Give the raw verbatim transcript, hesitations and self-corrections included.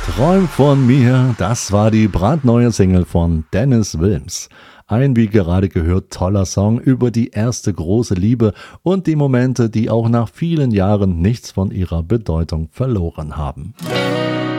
Träum von mir, das war die brandneue Single von Dennis Wilms. Ein, wie gerade gehört, toller Song über die erste große Liebe und die Momente, die auch nach vielen Jahren nichts von ihrer Bedeutung verloren haben.